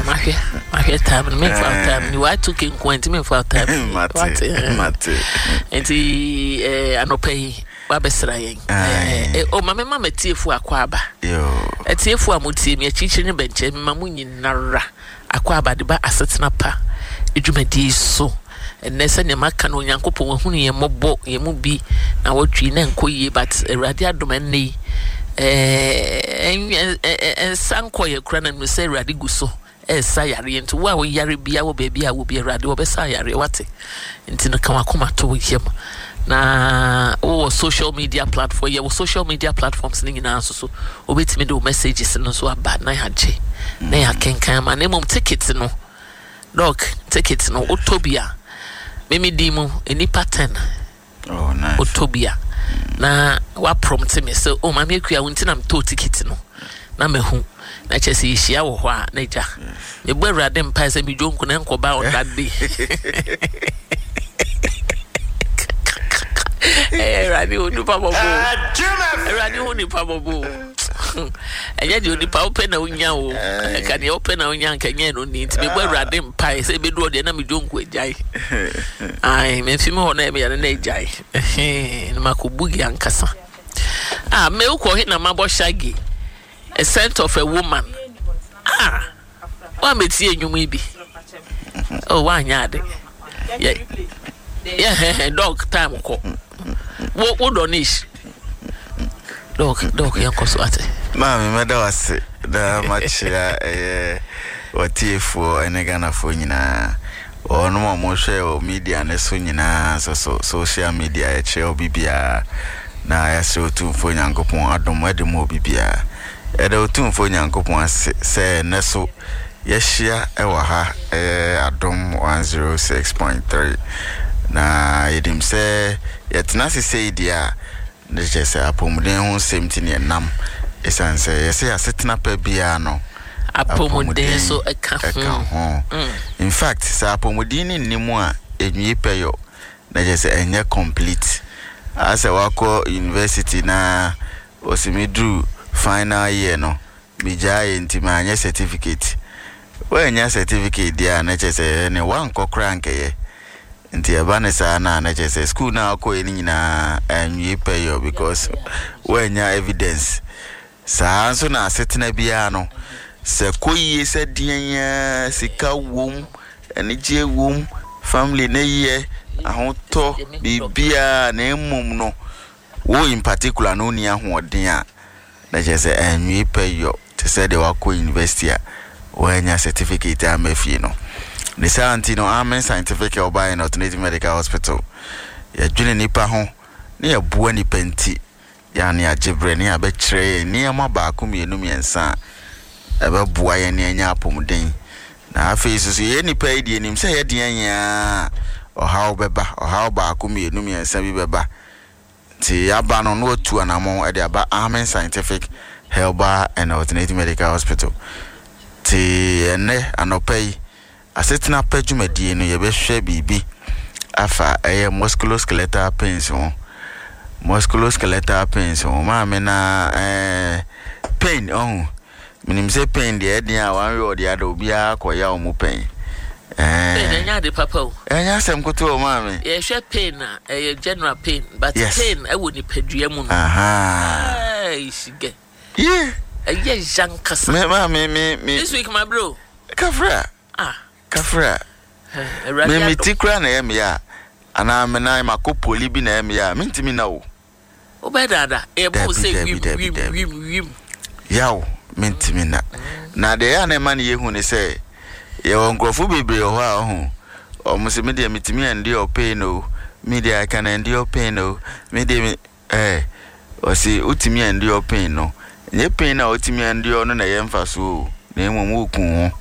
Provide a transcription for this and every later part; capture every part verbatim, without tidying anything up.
mahwe mahwe time me for time ni wa took in kwenti me for time mate mate enti eh anopai wa besra yen eh o mama mama tiefu akwaba yo etiefu amutie me achichiri ne benche me mamu nyinara akwaba de ba asetena pa edwumadi so enese ne maka no Nyankopon wahunu ye mobo ye mu bi na watwi na nkoyie but Awurade adom enne eh en sanko ye kura na no se Awurade guso esa yare nti wa wo yare bia wo baabi a wo bi Awurade wo besa yare wate nti no kan akoma to yem na o social media platform ye wo social media platforms ni nyina so so obetimi de messages no so aba na ya je na ya kenkan ma na mom ticket no dog ticket no Otobia mimi dimu enipa ten oh nice Otobia na wa prompt me so o ma me akua wonti na mto ticket no na mehu na chese yihia wo ho a na ja me bu Awurade mpa se bi jonku na enkoba on that day eh Awurade onu pa bobo Awurade onu pa bobo enya di oni pa open na unya o ka ni open na unya ka nya no ni me bu Awurade mpa se be do de na me jonku ejai ai me fi me ho na me ya na ejai eh na makobugi ankasa ah me uko hi na mabo shagi a scent of a woman ah wa meti enwum ibi oh wa nya de yeah yeah dog time ko wo wo donish dog dog yankoso ate mami meda wase da machira eh watiefo enegana fo nyina ono mo mo hwe o media ne so nyina so so social media e che obibia na ya se otumfo Nyankopon adom adem obibia e da otumfo Nyankopon se ne so yehia e wa ha eh adom one oh six point three na yedim se yetna se se dia ne je se apomuden ho semti ne nam esanse yese asetna pa bia no apomuden so eka ho in fact sa apomuden ni nimu a enyi peyo na je se enye complete asa wako university na osimidru final year no bijaye ntima anya certificate we anya certificate dia na je se ne wanko kranke ye nti abane sa na na je se school na akọ eni nyina enyi peyo because we anya evidence sa so na setena bia no se koyie se dianya sika wom eni je wom family na ye ahoto bibia na emum no wo in particular no ni ahoden a na je se enwi peyo te se de wako university a wo anya certificate a mafie no ne santino amen scientific obai no Alternative Medical Hospital ya dwene nipa ho ne ya bua nipa nti ya ne agebre ne abekire ne ma ba akomienu miensa ebe bua ye ne anya apomden na afei so ye nipa edi enim se ye de anya o how beba o how ba akomienu miensa bi beba ti aba no no otu anamo e de aba amen scientific Health and Alternative Medical Hospital ti ene anopai asetna pejumadi no yebehwe bibi afa eye musculoskeletal pains ho musculoskeletal pains ho ma me na eh pain oh minim say pain de eden a wan we odi ada obi akoya o mu pain eh pain nya de papa o enya sem koto o ma me ye hwe pain na eh general pain but yes. pain e woni padua mu no aha ai sige yeah eye jankasa me ma me me this week my bro kafra ah kafra me me tikra na em ya ana me na makopoli bi na em ya mintimi na wo obedada e bo say wim wim wim yawo mintimi na na de ya na ma ne yehu ne say ye wonkrofo bebre ho a ho o mo se me de mitimi ande o pain o me de aka na ande o pain o me de eh o si utimi ande o pain no nye pain na utimi ande o no na ye mfa so na emu okun ho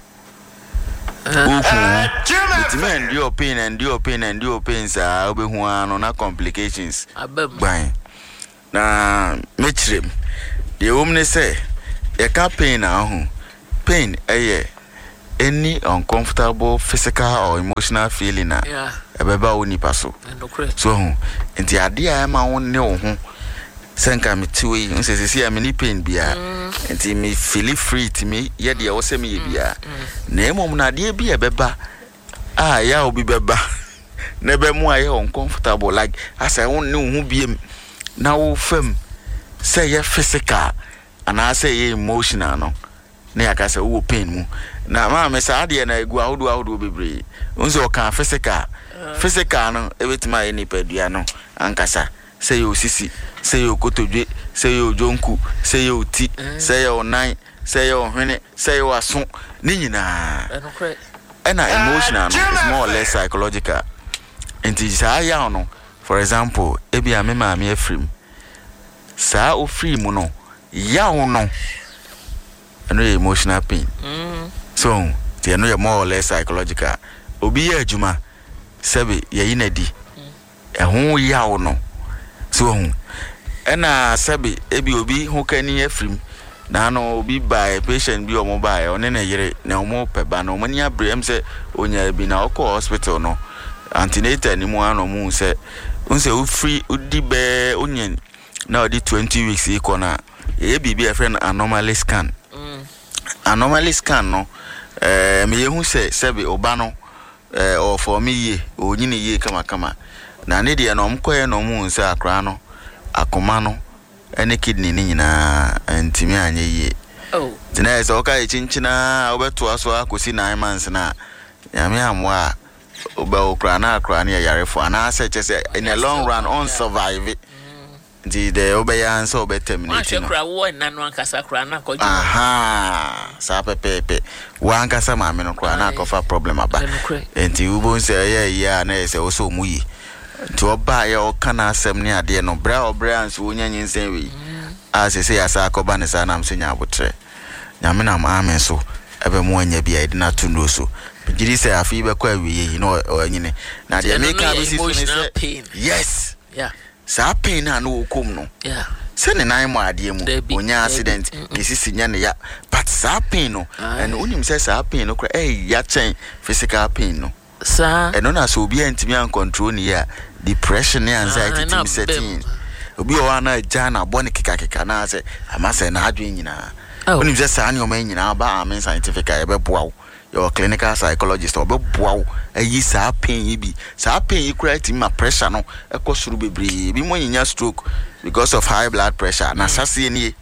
okun mitimi ande o pain ande o pain ande o pain sa obehu ano na complications gban na mechirem de womne say e ka pain na ho pain eye any uncomfortable physical or emotional feeling na yeah ebeba woni paso so ho enti ade a ma won ne wo ho senka me tiwi nse sisi am ni pain bia enti me feel free to me ye de wo se me bia na emom na de bia beba ah ya obi beba na be mu aye uncomfortable like asa won ne hu biem na wo fam say ye physical and I say ye emotional no na ya ka say wo pain mu na ma me sa de na egu ahodo ahodo bebre unzo ka physical physical no ebetima ye ni padua no ankasa say yo sisi say yo kotodwe say yo jonku say yo ti say yo nine say yo hwene say yo aso ni nyina ena emotional no is more or less psychological and is aya no for example ebi a me ma me afrim sa o free mu no ya wo no eno emotional pain so they no more or less psychological obi ya adwuma sebe ye yinadi ehun ya wo no so ena sebe ebi obi hu kani afrim na no obi by patient bi o mo by one na yere na o mo peba na o mani abrem se onya bi na okọ hospital no antenatal ni mu ano mu se unse o free odi be onyen na odi twenty weeks iko na e bibi e friend anomaly scan mm. anomaly scan no eh me yehu se sebe oba no eh o for me ye o nyine ye kama kama na ne de no mkoye no mu nse akra no akoma no ene kidney ni nyina ntimi anye ye oh tina ese oka e chinchina obeto aso akosi nine months na yame amwa oba okra na akra na yarefo ana se chese in a long run on survive the the obeya answer obeterminate no akra wo na no ankasa kra na koju aha sa pepepe wa ankasa ma me no kra na akofa problem aba enti ubo nse ye ye na ese oso muyi nti oba ya okana asem ne ade no bra obra nso onya nyinsen we asese ya sa akoba ne sa na msenya abotre nyame na amen so ebe mu anya bia ide na tundo so bigiri se afi be kwa wiye no onyine na de make abi si so say yes yeah sa pain na no okom no yeah se ne nan mu ade mu onya accident kesisi nya ne ya but sa pain no and onim say sa pain no kra eh ya chen physical pain no sa eno na so obi antimi an control ni ya depression and anxiety team setting obi o ana jana bone kika kika na say amase na adwen nyina onim say sa anya o man nyina ba amen scientific e be boa your clinical psychologist or be boa ayi sa pain yi bi sa pain yi kura ti ma pressure no e ko suru bebre bi mo nyinya stroke because of high blood pressure na sase ni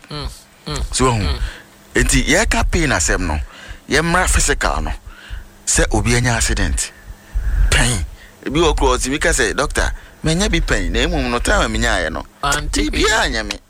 so enti ye ka pain asem no ye mra physical no say obi anya accident pain ebi wo cross mi ka say doctor menya bi pain na emum no time menya ye no anti bi anya me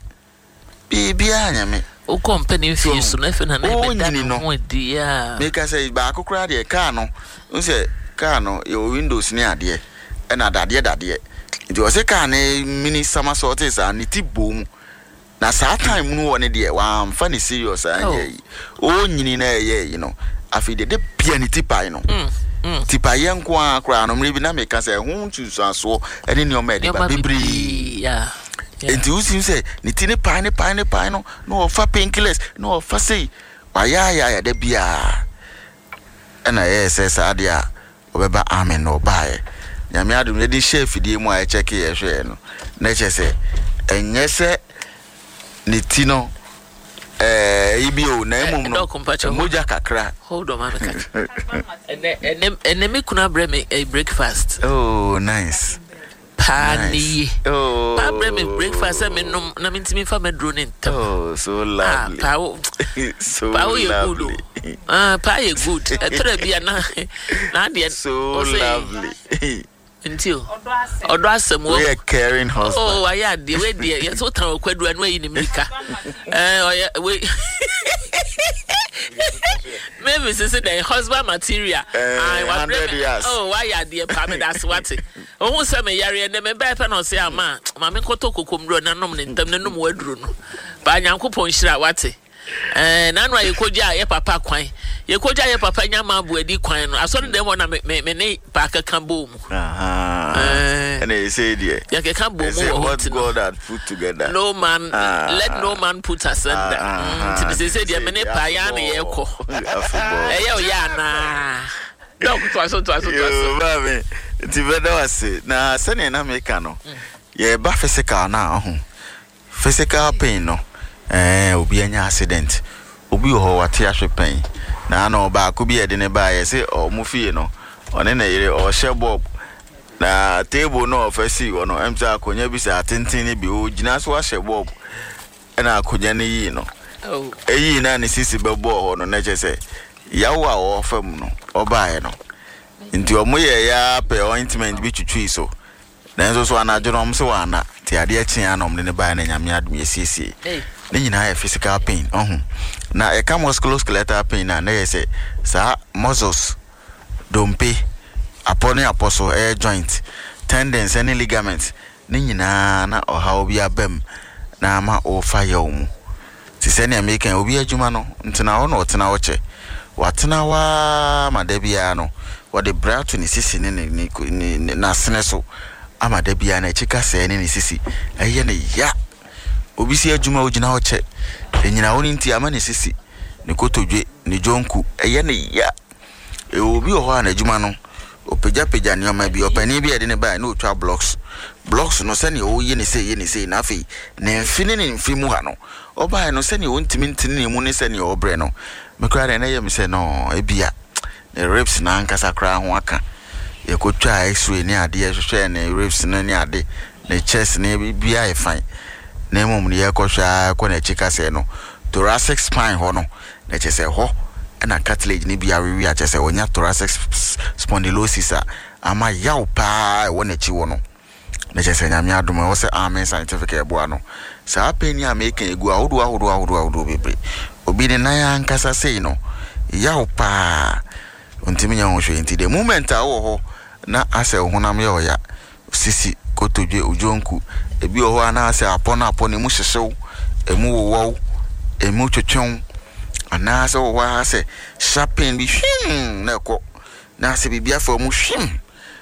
bi bi anya me o company fee so na fe na na be da no dia me ka say ba akokra de car no unse car no your windows ni ade e na dade dade nti o se car ne mini sama sorties an ti bom na sa time no woni de wa amfa ni serious an ye o nyini na ye you know afi de de bia ni tipa no mm tipa ye nko akra no mri bi na me ka say hu tusu aso ene ni o me de ba bibri yeah enti usim say ni tini pa ni pa ni pa no no fa painkillers no fa say wa ya ya ya de bia ena ye say sa dia obeba amen no bae nyame adum ne di chef di mu a check ye hwe no na che say enye se ni tino eh ibio na emum no moja kakra hold on man ene ene ene me kuna bre me breakfast oh nice pani oh pa bre me breakfast me no na me ntimi fa me drone ntam oh so lovely ah pa so pa you good ah pa you good etre bia na na de so lovely Until odo asem wo we are caring husband oh aya de we de ye so tan okwadu anu ayi ni mika eh oya we maybe this is the husband material I was oh why ya de pa me that's what oh hu se me yare ne me ba pa no se ama ma me koto kokomro na nom ne ntam ne nom waduru no ba nyankopon hira wate eh na no ayi koja ye papa kwan ye koja ye papa nyama bu adi kwan no aso dem na me me ne pa kaka bom aha eh and they say there ye kaka bom what God had put together no man ah, let no man put asunder ah, mm, say say there me ne pa ya na ye ko eh ye o ya na no to aso to aso to aso ba me ti beda wase na sene na me ka no ye ba physical na ho physical pain no eh obi anya accident obi ho wate ahwe pain na na oba ko bi ede ne ba ye se o mu fie no one na yire o hye bob na table no ofasi wo no emsa akonya bi se atenten ne bi o gina so ahye bob na akonya ne yi no oh eyi na ne sisi bebo ho no na che se yawo a wo fam no oba no nti o mu ye ya pe ointment bi twitwi so na nso so anajo no mse wana ti ade akyen anom ne ba na nyame adom yesiesie ne nyina ya physical pain ohun na e ka musculoskeletal pain na na yese sa muscles dompe apone aposo air joint tendons and ligaments ne nyina na oha obi abem na ma o fire omu ti se ne american obi adwuma no ntina ho no tena wo che watena wa madabia no wode bra to ne sisi ne ne na sene so amadabia na chika se ne ne sisi eye ne ya obi si adwuma ogina ho che enyina woni nti ama ne sisi ne kotodwe ne jonku eye ne ya e obi ho ana adwuma no opeja peja ne oma bi opani bi ede ne ba na otwa blocks blocks no se ne o ye ne se ye ne se na afi ne mfini ne mfimu ha no oba no se ne o ntimi ntini ne mu ne se ne o bre no mekra na ye me se no ebia ne ribs na ankasa kra ho aka ye kotwa x-ray ne ade ye hwehwe ne ribs no ne ade ne chest ne bia e fine na mum ne ye kohwa ko na chika se no thoracic spine ho no na che se ho na cartilage ne bia rewi a che se onya thoracic spondylosis a ama yaw pa wo na chi wo no na che se nyame adom wo se amen scientific ebo ano sa peni a make egu ahodo ahodo ahodo ahodo bebe obi ne na ya nkasa sei no yaw pa ontimi nya ho hwe nti the moment a wo ho na ase honam ye oya sisi kotodwe ujonku ebi ho ana ase apona apona mu hyesew emu wowo emu twetwen ana ase wo wa ase sharpen bi hwim na ko na ase bibia fa mu hwim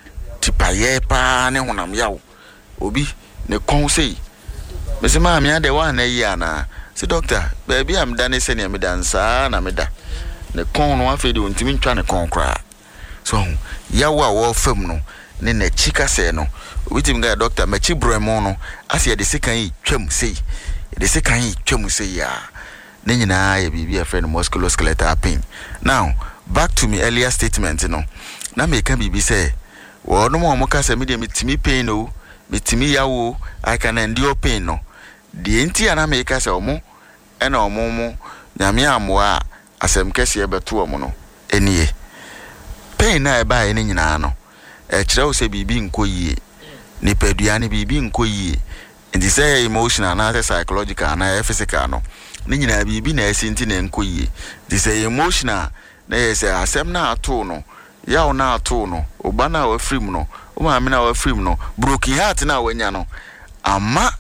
tipaye pa ne honam yaw obi ne kon sei bese ma me ade wa na yi ana se doctor baby am dane se ne me dansa na me da ne kon no afedi ontimi ntwa ne kon kra so yawo a wo fam no ne na chika se no obitim ga doctor machi bremo no ase de sekan yi twam sei de sekan yi twam sei ya ne nyina ya bibia friend musculoskeletal pain. Now back to me earlier statement no na me kan bibi say wo no mo mo ka se me de metimi pain no metimi yawo I can endure pain no de enti ana me ka se omo e na omo mo nyame amoa asem kese ebeto omo no enie pain na e ba e nyina no e kire wo se bibi nkoyie ni pedua ni bibi nkoyie ndi say emotional na psychological na physical no ni nyina bibi na esinti na nkoyie ndi say emotional na yese asem na ato no yawo na ato no oba na wa free no o ma me na wa free no broken heart na wanya no ama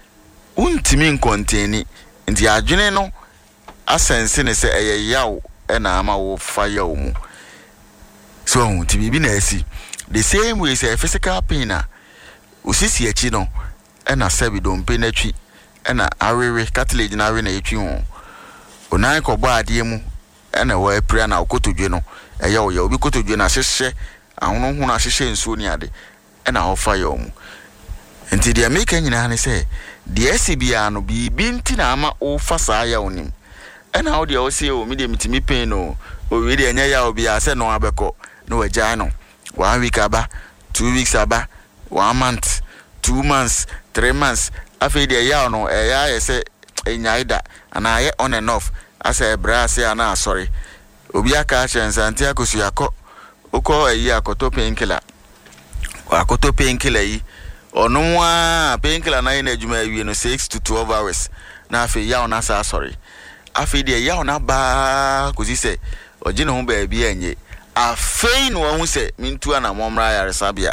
untimi nkonteni ndi adwene no asense ne se eye yawo e na ama wo fire mu so unti bibi na esi the same way say physical pain na usisi echi no e na sebi dompe na twi e na awewe cartilage na awe na etwi ho onan ko ba ade mu e na wa apria na okotodwe no e ya oya obi kotodwe na hyehye ahono hu na hyehye nsuo ni ade e na ho fire mu nti dia make nyina ne say the S B A no bibi nti na ama o fasa ya onim e na o dia o say o mi de mitimi pain no o we de anya ya obi a say no abeko no wagya no one week aba two weeks aba one month two months three months afi de ya no e ya yese enyaida ana ye on and off asa ebra ase ana sorry obi aka chensanti akosu yakọ ukọ ayi akoto painkiller akoto painkiller yi onu a painkiller na ina adwuma awie no six to twelve hours na afi ya ona sa sorry afi de ya ona ba kosi se oji ne ho ba bi enye afei no hu se mintu ana momra ya resabia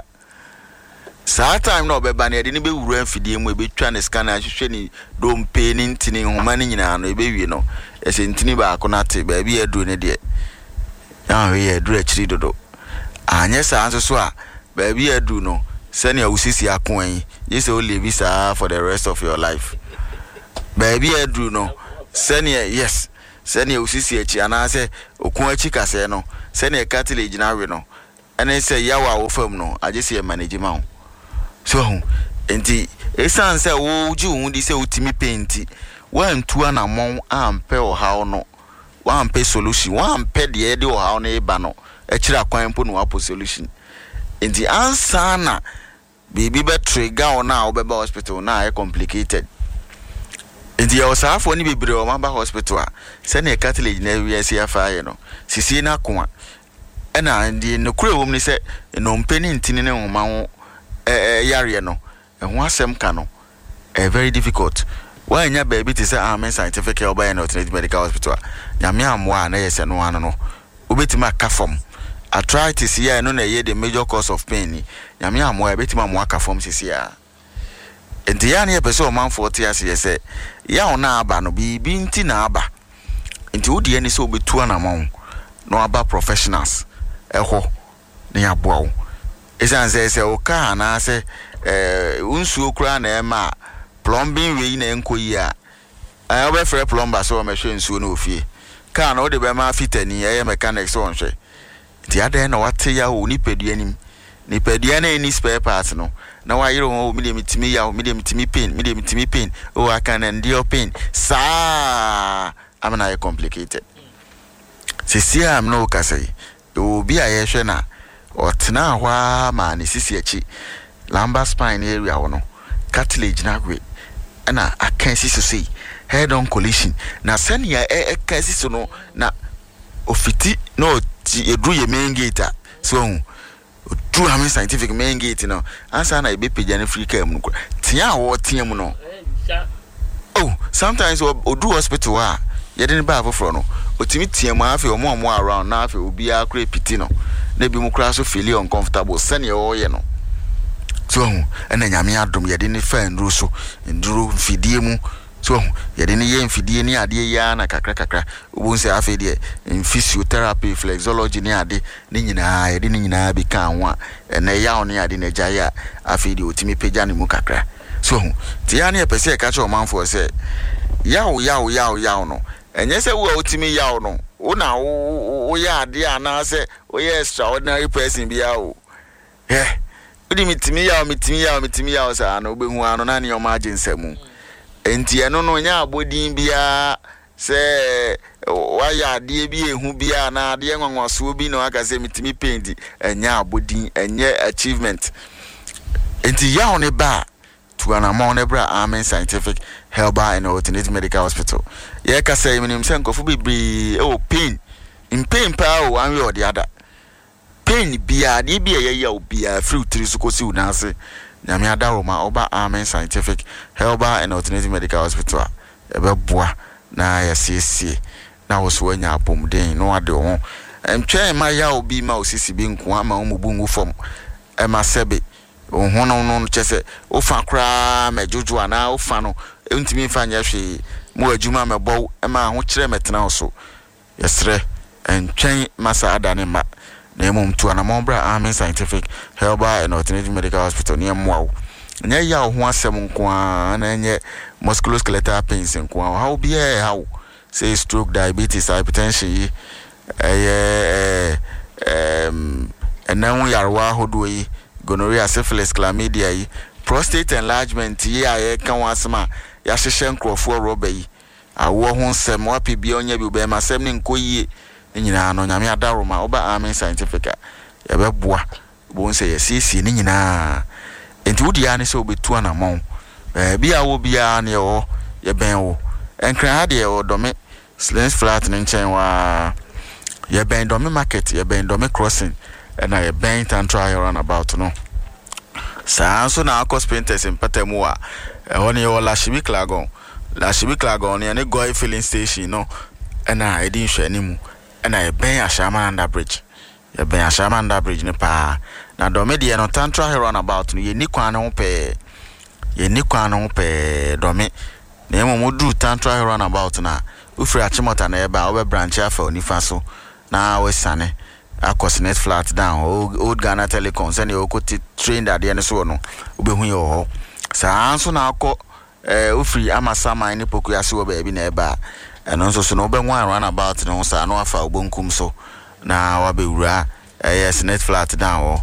saa time no beba na de ne be wuru amfidie mu ebetwa ne scan ahwehwe ni dompe ni ntini homa ni nyina no ebewie no ese ntini ba ko na te ba bi edu ne de ya we edu akiri dodo anye saa nso so a ba bi edu no se ne awusisi akon yi se o live saa for the rest of your life ba bi edu no se ne yes se ne awusisi achi ana se okun achi kase no se ne cartilage na we no ene se yawa wo fam no agese manage ma ho so enti esan say wo ji wo di say utimi painti wan tu anamon ampe o hawo no wan pe solution wan pe de de o hawo no e ba no e kira kwan po no apo solution enti ansa na baby be trigger on na obeba hospital na e complicated enti ya osafo ni bebre o mamba hospital a se na Catholic na wi ase afa ye no sisi na kwa e na ndi no kure wo ni se no mpeni ntini ne homa ho eh yare no e ho asem ka no eh very difficult why nya baby ti say amen scientific health by Alternative Medical Hospital nyame amwa na yese no ano no obetima ka form arthritis here no na ye the major cause of pain nyame amwa obetima amwa ka form sisi ya enti ya na ye pese o man forty ase yese ya ona aba no bibi nti na aba enti wo de ani so obetu anamon no aba professionals eho ne aboa wo esan say say o ka na say eh unsu okura na ema plumbing we na enkoyi a I obe frɛ plumber so me hwe nsuo na ofie ka na wo de be ma fitani eh mechanics so nhwe ti ade na wate ya wo ni pedua nim ni pedua na any spare parts no na wa yiro ho mi de mitimi ya mi de mitimi pain mi de mitimi pain o aka na ndio pain sa amana e complicated sisi am no ka say obi a ye hwe na otena hwa ma ne sisi achi lumbar spine area wo no cartilage na gwe na akansi so say head on collision na senia e akansi so no na ofiti no edru ye main gate so true am scientific main gate no ansa na e be page na free care mu no tia wo tia mu no oh sometimes odu hospital a ye de ba afoforo no otimi tia mu afi omo omo around na afi obi akra piti no na bi mu kra so feel uncomfortable senia o ye no so ena nyame adom ye de ne fa nduru so nduru fidie mu so ye de ne ye mfidie ni ade ya na kakra kakra obo se afi de physiotherapy flexology ni ade ne nyina ye de ne nyina bi ka anwa ena ya oni ade ne jaya afi de otimi peja ne mu kakra so ti ya ne pese e ka che o manfo se yawo yawo yawo yawo no enye se wo otimi yawo no wo na wo ya ade ana se wo ye extraordinary person bi yawo eh udi mitimi ya mitimi ya mitimi ya sa na obehu ano na ne yoma agensemu enti eno no nya abodin bia se wa ya ade bi ehu bia na ade nwanwaso bi no aka se mitimi pendi enya abodin enye achievement enti ya one ba to an amount ebra Amen Scientific Health and Alternative Medical Hospital ye ka say minim se nkofo bibri o pain in pain pa o one way or the other pain bia de bia ye ya bia fruit tri so kosi unase nyame adaroma oba Amen Scientific Health and Alternative Medical Hospital e be boa na ya siesie na wo so anya apomden no ade ho entwe ma ya obi ma osisi bi nko ama omubu ngu fom e ma sebe ohono no chese o fa kra mejojo ana o fa no entimi fa nya hwe mo adwuma mebo e ma ho kire metena so yesre entwen masa adane ma na emom tu anamon bra Amen Scientific Health and Alternative Medical Hospital ne mwa nya ya ho asem nko a na nye musculoskeletal pains nko a how be e how say stroke, diabetes, hypertension eh em enan yarwa hodo yi gonorrhea, syphilis, chlamydia yi prostate enlargement yi aye kan wasema ya hyehye nkrofo roba yi awo ho nsem wapi bia onya bi be ma sem ne nkoyie nyina no nyame adaroma oba Amen Scientific ya beboa bo nse yesisi ni nyina enti wudi ya ne se obetu anamon eh bia wo bia ne yo ye ben wo enkran ade yo dome Slings Flat ne nchen wa ye ben dome market ye ben dome crossing na ye ben tantra run about no sa so na akos painters in patemu a ehoni yo la shibi klagon la shibi klagon ne go filling station no na e din hwe animu na ye ben Ashamanda Bridge ye ben Ashamanda Bridge ne pa na dome de no tantra run about no ye ni kwan no pe ye ni kwan no pe dome na emo modu tantra run about na ufri achimota na eba obe branch afa onifa so na wesane akos net flat down old, old Ghana Telecom send you go train that the so no obehu ye ho sa anso na akọ eh ufri amasama ni poku ya so ba bi na eba eno nso so no obenwa run about no sa no afa obonkum so na wabewura eh net flat down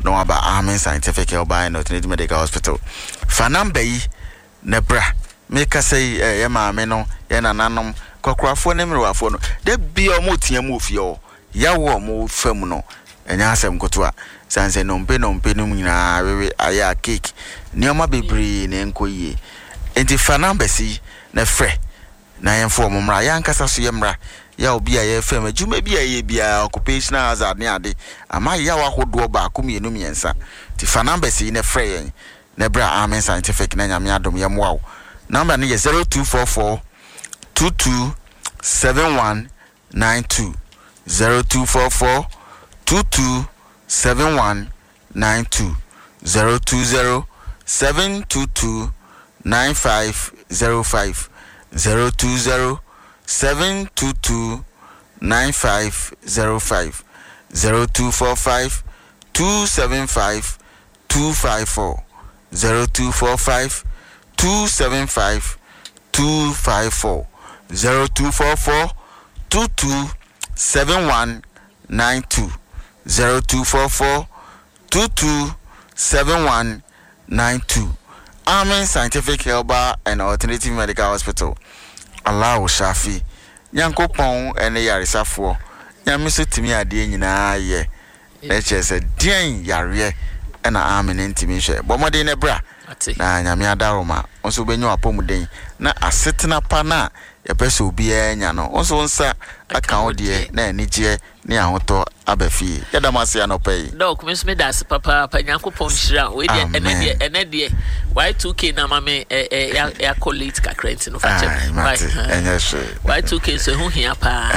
no aba Amen Scientific Health by Alternative Medical Hospital. Fa number yi ne bra make say e ma me no ye nananom kwakrafo ne mrewafo no de bia mo tia mu ofie o ya wo mo fam no enya asem kotoa sanse no mpe no mpe no nyina wewe aya cake nioma bebre ne nkoyie enti fa number si ne frɛ na yɛmfo mo mra ya nkasa so yɛmra ya obi a yɛfam adwuma bi a yɛ bia occupational hazard ne ade ama ya wahodo ba akomienu miensa ti fa number si ne frɛ yɛn ne bra Amen Scientific na nyame adom yɛmwa number ne yɛ zero two four four two two seven one nine two zero two four four two two seven one nine two zero two zero seven two two nine five zero five zero two zero seven two two nine five zero five zero two four five two seven five two five four zero two four five two seven five two five four zero two four four two two seven one nine two zero two four four two two seven one nine two. Amen Scientific Health and Alternative Medical Hospital. Allah Shafi. Yanko pon ene yarisafo. Nyame so timi ade nyina ye. Na che se den yare e na amen ntimi hwe. Bomode ne bra. Na nyame adaroma. Onso benyu apomuden na asetena pa na yepese obi enya no. Onso nsa aka odie na anigye ne ahoto abafi. Yadamase anopai. Dok me so me das papa pa Nyankopon hira. We de ene de ene de Y two K na mame eh ya ya collate kakra nti no fa chem. Right. Enya hwe. Y two K so hu hia pa.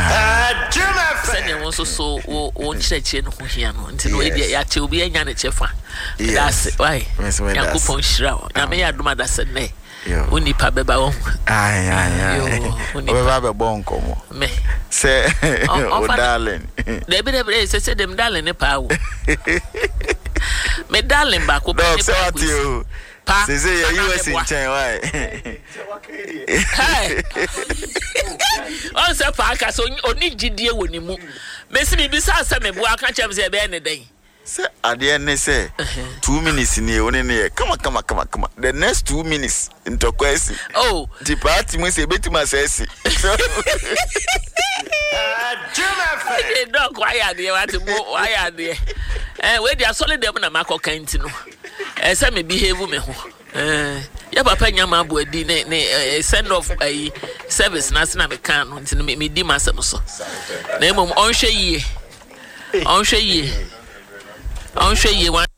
Se ne won so so wo wo nkyerɛkyerɛ no hu hia no. Nti no we de ya che obi enya ne chefa. Das why? Nyankopon hira. Na me ya doma das ne. Uni pa beba won. Ai ai ai. Beba be bon komo. Me. Se o darling. They be they say say them darling ne pa wo. Me darling ba ko pa. Se what you? Pa. Se say you U S in China why? Hey. On se pa ka so oni gidie woni mu. Me si bi sa se me bo aka chem se be ne den. Say ade ne say two minutes ni oni ne come come come come the next two minutes into question. Oh, the party mo say betima say si. Eh dog why are they what why are they? Eh we dey solid dem na makoka nti no. Eh say me behave me ho. Eh ya papa nyama abo adi ne ne send off eh service na na me kan no nti me me di masem so. Na emom onhwe yie. Onhwe yie. On show you one.